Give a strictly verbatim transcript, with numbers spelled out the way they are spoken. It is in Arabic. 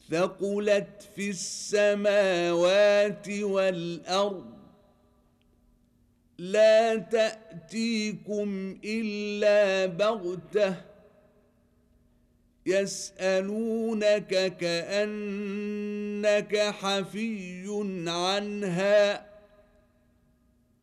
ثقلت في السماوات والأرض لا تأتيكم إلا بغتة يسألونك كأنك حفي عنها